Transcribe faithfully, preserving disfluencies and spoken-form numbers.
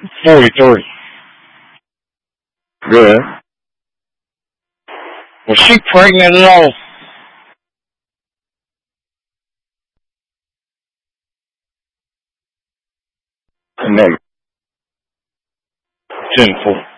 forty-three. Good. Was she pregnant at all? Negative. ten four.